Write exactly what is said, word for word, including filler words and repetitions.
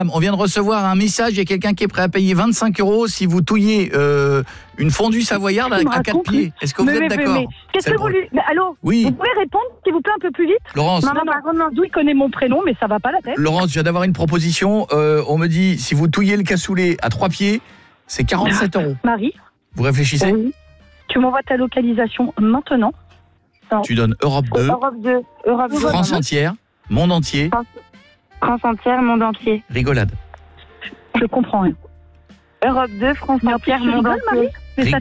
On vient de recevoir un message, il y a quelqu'un qui est prêt à payer vingt-cinq euros si vous touillez euh, une fondue savoyarde à, à quatre pieds. Est-ce que vous mais, êtes mais, d'accord? mais, Qu'est-ce que vous lui... mais, allô? Oui. Vous pouvez répondre, s'il vous plaît, un peu plus vite? Laurence. Non, non, non, non, D'où il connaît mon prénom, mais ça va pas la tête. Laurence, je viens d'avoir une proposition. Euh, on me dit, si vous touillez le cassoulet à trois pieds, c'est quarante-sept euros. Marie? Vous réfléchissez? Oui. Tu m'envoies ta localisation maintenant? Non. Tu donnes Europe deux, Europe deux, Europe deux. France entière, monde entier. France, France entière, monde entier. Rigolade. Je comprends rien. Europe deux, France entière, monde entier. Marie?